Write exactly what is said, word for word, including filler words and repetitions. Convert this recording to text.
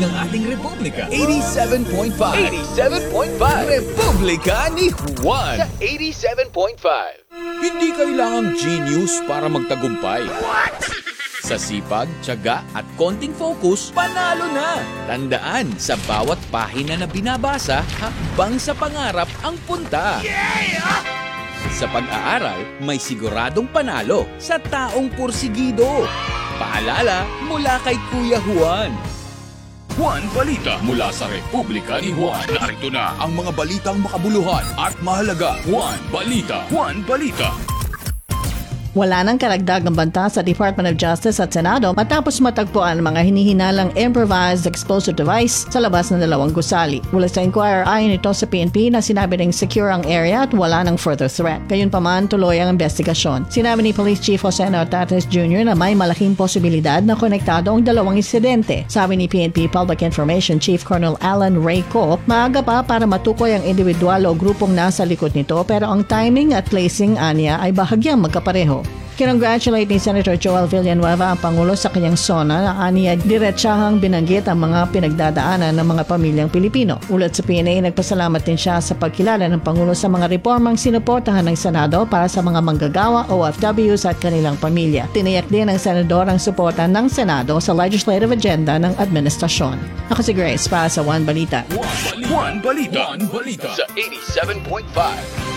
ng ating Republika. eighty-seven point five. eighty-seven point five. Republika ni Juan. Sa eighty-seven point five. Hindi kailangang genius para magtagumpay. Sa sipag, tiyaga at konting focus, panalo na! Tandaan, sa bawat pahina na binabasa, hakbang sa pangarap ang punta. Sa pag-aaral, may siguradong panalo sa taong pursigido. Paalala mula kay Kuya Juan. Juan Balita mula sa Republika ni Juan. Narito na ang mga balitang makabuluhan at mahalaga. Juan Balita. Juan Balita. Wala nang karagdagang banta sa Department of Justice at Senado matapos matagpuan ang mga hinihinalang improvised explosive device sa labas ng dalawang gusali. Mula sa Inquirer, ayon ito sa P N P na sinabi ring secure ang area at wala nang further threat. Gayunpaman, tuloy ang investigasyon. Sinabi ni Police Chief Jose Ortates Junior na may malaking posibilidad na konektado ang dalawang insidente. Sabi ni P N P Public Information Chief Colonel Alan Ray Co, maaga pa para matukoy ang individual o grupong nasa likod nito pero ang timing at placing anya ay bahagyang magkapareho. Kinongratulate ni Senator Joel Villanueva ang Pangulo sa kanyang sona na aniya diretsahang binanggit ang mga pinagdadaanan ng mga pamilyang Pilipino. Ulat sa P N A, nagpasalamat din siya sa pagkilala ng Pangulo sa mga reformang sinuportahan ng Senado para sa mga manggagawa o O F Ws at kanilang pamilya. Tiniyak din ng Senador ang suporta ng Senado sa legislative agenda ng administrasyon. Ako si Grace para sa One Balita. Juan Balita. Juan Balita. Sa eighty-seven point five.